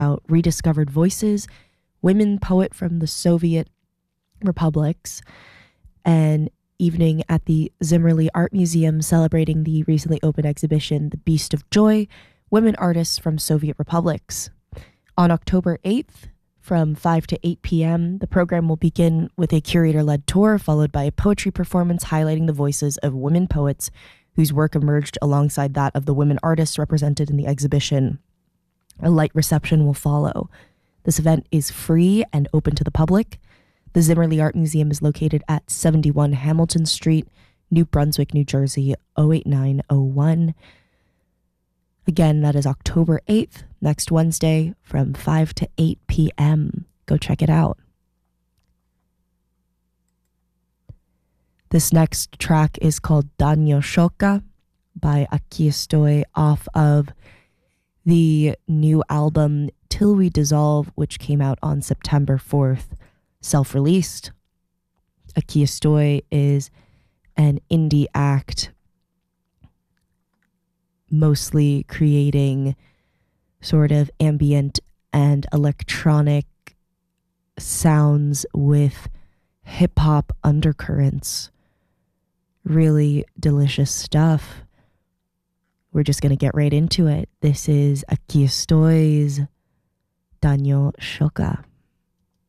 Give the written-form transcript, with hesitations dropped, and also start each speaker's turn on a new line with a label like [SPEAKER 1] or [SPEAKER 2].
[SPEAKER 1] about rediscovered voices, women poet from the Soviet republics, an evening at the Zimmerli Art Museum celebrating the recently opened exhibition, The Beast of Joy, Women Artists from Soviet Republics. On October 8th, from 5 to 8 p.m., the program will begin with a curator-led tour, followed by a poetry performance highlighting the voices of women poets whose work emerged alongside that of the women artists represented in the exhibition. A light reception will follow. This event is free and open to the public. The Zimmerli Art Museum is located at 71 Hamilton Street, New Brunswick, New Jersey, 08901. Again, that is October 8th, next Wednesday, from 5 to 8 p.m. Go check it out. This next track is called Danyo Shoka by Aqui Estoy off of the new album Till We Dissolve, which came out on September 4th. Self-released. Aqui Estoy is an indie act mostly creating sort of ambient and electronic sounds with hip-hop undercurrents. Really delicious stuff. We're just going to get right into it. This is Aqui Estoy's Danyo Shoka.